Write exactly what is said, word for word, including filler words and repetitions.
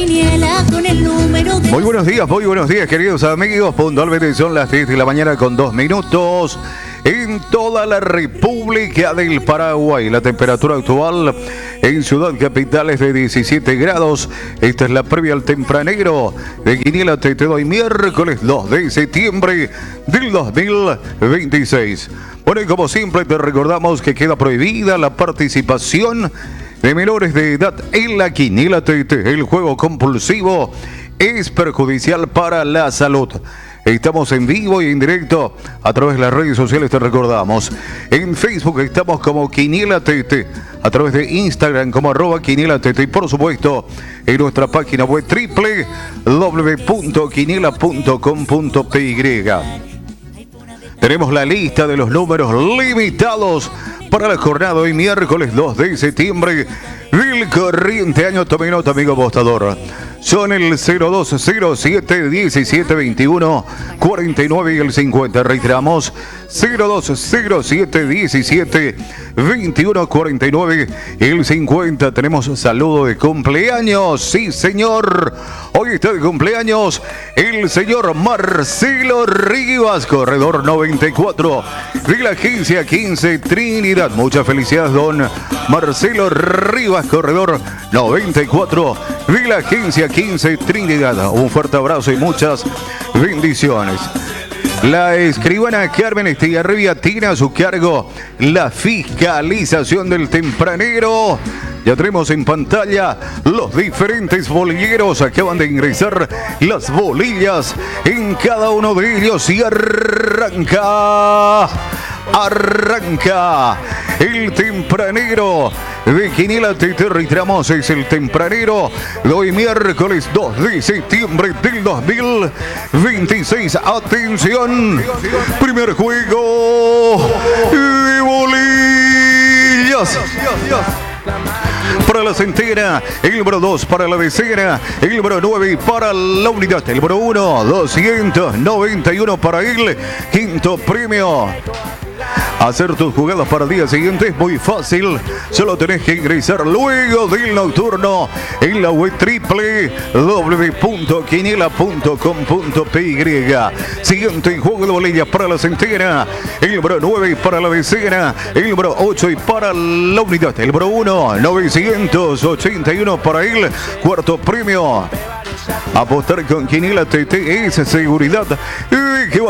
Muy buenos días, muy buenos días, queridos amigos. Puntualmente son las diez de la mañana con dos minutos. En toda la República del Paraguay, la temperatura actual en Ciudad Capital es de diecisiete grados. Esta es la previa al tempranero de Quiniela Te Te Doy, miércoles dos de septiembre del dos mil veintiséis. Bueno, y como siempre te recordamos que queda prohibida la participación de menores de edad en la Quiniela Te Te. El juego compulsivo es perjudicial para la salud. Estamos en vivo y en directo a través de las redes sociales, te recordamos. En Facebook estamos como Quiniela Te Te, a través de Instagram como arroba Quiniela Te Te y por supuesto en nuestra página web doble u doble u doble u punto quiniela punto com punto p y. Tenemos la lista de los números limitados para la jornada hoy miércoles dos de septiembre del corriente año. Tome nota, amigo apostador. Son el cero dos cero siete diecisiete veintiuno cuarenta y nueve y el cincuenta. Reiteramos, cero dos cero siete diecisiete veintiuno cuarenta y nueve y el cincuenta. Tenemos saludo de cumpleaños. Sí, señor. Hoy está de cumpleaños el señor Marcelo Rivas, corredor noventa y cuatro de la agencia quince Trinidad. Muchas felicidades, don Marcelo Rivas, corredor noventa y cuatro de la agencia quince Trinidad. Un fuerte abrazo y muchas bendiciones. La escribana Carmen Estigarribia tiene a su cargo la fiscalización del tempranero. Ya tenemos en pantalla los diferentes bolilleros. Acaban de ingresar las bolillas en cada uno de ellos y arranca. Arranca el tempranero de Quiniela Te Te. Reiteramos, es el tempranero de hoy miércoles dos de septiembre del dos mil veintiséis. Atención, primer juego de bolillas. Para la centena, el número dos para la decena, el número nueve para la unidad, el número uno, doscientos noventa y uno para el quinto premio. Hacer tus jugadas para el día siguiente es muy fácil. Solo tenés que ingresar luego del nocturno en la web doble u doble u doble u punto quiniela punto com punto p y. Siguiente juego de bolillas para la centena, el número nueve para la decena, el número ocho y para la unidad, el número uno, novecientos ochenta y uno para el cuarto premio. Apostar con Quiniela Te Te es seguridad.